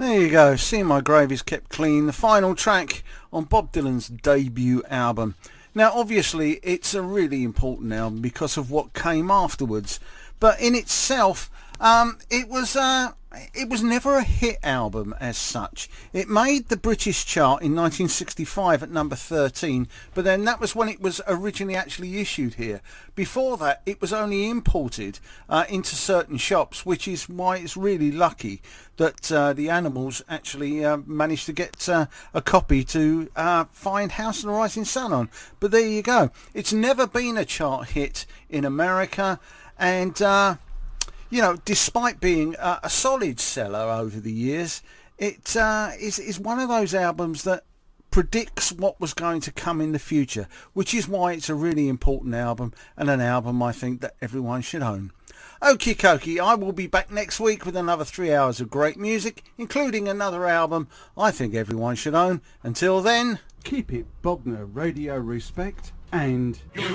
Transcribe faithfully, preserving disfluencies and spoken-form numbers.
There you go, See My Grave Is Kept Clean, the final track on Bob Dylan's debut album. Now obviously it's a really important album because of what came afterwards, but in itself um, it was uh, it was never a hit album as such. It made the British chart in nineteen sixty-five at number thirteen, but then that was when it was originally actually issued here. Before that it was only imported uh, into certain shops, which is why it's really lucky that uh, the Animals actually uh, managed to get uh, a copy to uh, find House of the Rising Sun on. But there you go. It's never been a chart hit in America, and uh, you know, despite being uh, a solid seller over the years, it uh, is, is one of those albums that predicts what was going to come in the future, which is why it's a really important album and an album I think that everyone should own. Okie dokie, I will be back next week with another three hours of great music, including another album I think everyone should own. Until then, keep it Bogner Radio respect and...